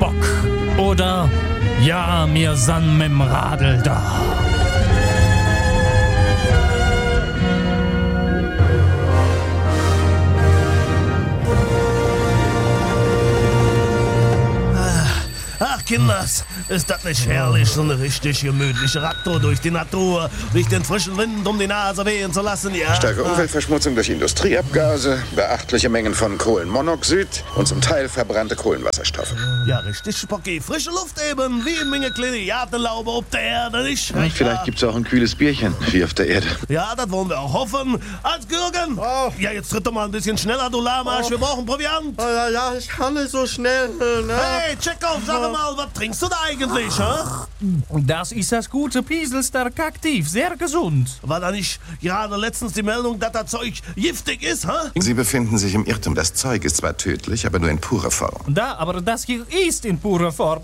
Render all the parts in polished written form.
Bock. Oder ja, mir san mit'm Radl da. Ach, Kinders, ist das nicht herrlich, so eine richtig gemütliche Radtour durch die Natur, durch den frischen Wind um die Nase wehen zu lassen, ja? Starke Umweltverschmutzung durch Industrieabgase, beachtliche Mengen von Kohlenmonoxid und zum Teil verbrannte Kohlenwasserstoffe. Ja, richtig, Spocki. Frische Luft eben, wie in Menge kleine Gartenlaube auf der Erde, nicht? Vielleicht gibt's auch ein kühles Bierchen, wie auf der Erde. Ja, das wollen wir auch hoffen. Hans-Gürgen! Ja, jetzt tritt doch mal ein bisschen schneller, du Lahmarsch. Wir brauchen Proviant. Ja, ich kann nicht so schnell. Ne? Hey, Tschechow, sag mal, was trinkst du da eigentlich, hä? Das ist das gute Pieselster Kaktiv, sehr gesund. War da nicht gerade letztens die Meldung, dass das Zeug giftig ist, hä? Sie befinden sich im Irrtum. Das Zeug ist zwar tödlich, aber nur in purer Form. Da, aber das hier ist in purer Form.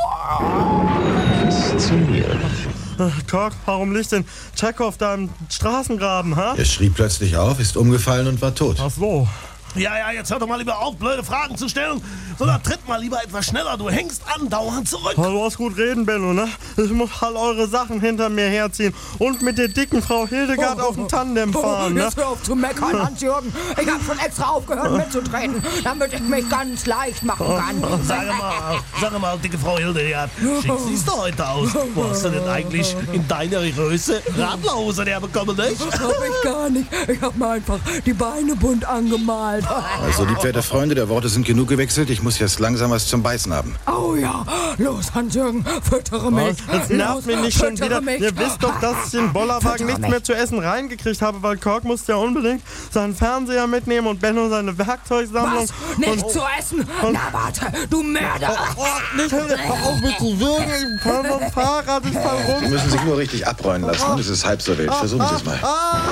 Kirk, warum liegt denn Tschechow da im Straßengraben, hä? Er schrie plötzlich auf, ist umgefallen und war tot. Ach so. Ja, jetzt hör doch mal lieber auf, blöde Fragen zu stellen, sondern tritt mal lieber etwas schneller. Du hängst andauernd zurück. Du hast gut reden, Benno, ne? Ich muss all eure Sachen hinter mir herziehen und mit der dicken Frau Hildegard auf dem Tandem fahren, ne? Jetzt hör auf zu meckern, Hans-Jürgen. Ich hab schon extra aufgehört mitzutreten, damit ich mich ganz leicht machen kann. Sag mal, dicke Frau Hildegard, schick siehst du heute aus. Wo hast du denn eigentlich in deiner Größe Radlerhose herbekommen, nicht? Hab ich gar nicht. Ich hab mir einfach die Beine bunt angemalt. Also, liebwerte Freunde, der Worte sind genug gewechselt. Ich muss jetzt langsam was zum Beißen haben. Oh ja, los, Hans-Jürgen, füttere mich. Jetzt nervt mich nicht schon wieder. Mich. Ihr wisst doch, dass ich in den Bollerwagen nichts mehr zu essen reingekriegt habe, weil Kirk musste ja unbedingt seinen Fernseher mitnehmen und Benno seine Werkzeugsammlung. Was? Nicht zu essen? Na warte, du Mörder. Nicht hör auf mit zu würgen, ich fahr vom Fahrrad, ich fall rum. Sie müssen sich nur richtig abrollen lassen. Das ist halb so wild. Versuchen Sie es mal.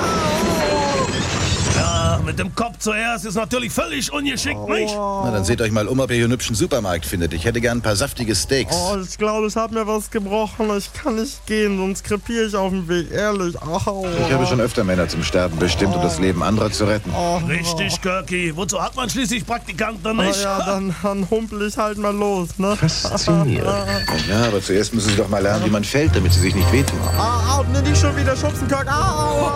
Ja, mit dem Kopf zuerst ist natürlich völlig ungeschickt, nicht? Na, dann seht euch mal um, ob ihr hier einen hübschen Supermarkt findet. Ich hätte gern ein paar saftige Steaks. Ich glaube, ich habe mir was gebrochen. Ich kann nicht gehen, sonst krepiere ich auf dem Weg. Ehrlich. Au. Ich habe schon öfter Männer zum Sterben bestimmt, um das Leben anderer zu retten. Richtig, Kirky. Wozu hat man schließlich Praktikanten, nicht? Ja, dann humpel ich halt mal los, ne? Faszinierend. Ja, aber zuerst müssen Sie doch mal lernen, wie man fällt, damit Sie sich nicht wehtun. Nicht schon wieder schubsen, Kirk. Au.